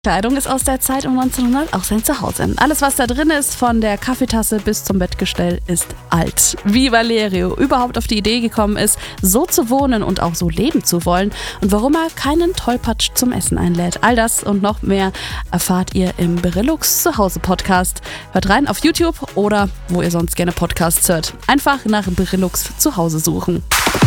Kleidung ist aus der Zeit um 1900 auch sein Zuhause. Alles, was da drin ist, von der Kaffeetasse bis zum Bettgestell, ist alt. Wie Valerio überhaupt auf die Idee gekommen ist, so zu wohnen und auch so leben zu wollen und warum er keinen Tollpatsch zum Essen einlädt. All das und noch mehr erfahrt ihr im Berillux Zuhause Podcast. Hört rein auf YouTube oder wo ihr sonst gerne Podcasts hört. Einfach nach Berillux Zuhause suchen.